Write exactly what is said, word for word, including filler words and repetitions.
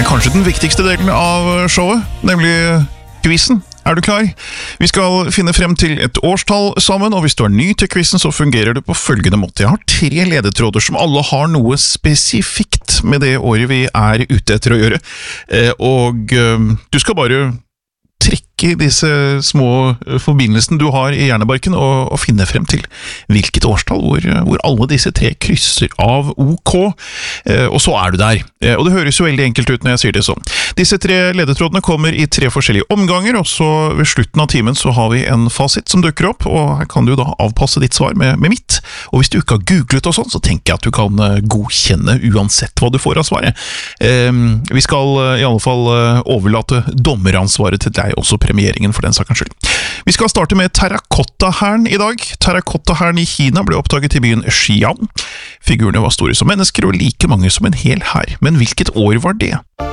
er kanskje den viktigste delen av showet, nemlig quizen. Er du klar? Vi skal finne frem til et årstall sammen, og hvis du er ny til quizen, så fungerer det på følgende måte. Jeg har tre ledetråder som alle har noe spesifikt med det året vi er ute etter å gjøre, og du skal bare trekke disse små forbindelsene du har i hjernebarken og, og finne frem til hvilket årstall hvor, hvor alle disse tre krysser av OK, eh, og så er du der. Eh, og det høres jo veldig enkelt ut når jeg sier det sånn. Disse tre ledetrådene kommer i tre forskjellige omganger, og så ved slutten av timen så har vi en fasit som dukker opp, og her kan du da avpasse ditt svar med, med mitt. Og hvis du ikke har googlet og sånn, så tenker jeg at du kan godkjenne uansett hva du får av svaret. Eh, vi skal i alle fall overlate dommeransvaret til deg, også premieringen for den sakens skyld. Vi skal starte med terrakotta-hæren i dag. Terrakotta-hæren i Kina ble oppdaget i byen Xi'an. Figurene var store som mennesker og like mange som en hel hær. Men hvilket år var det?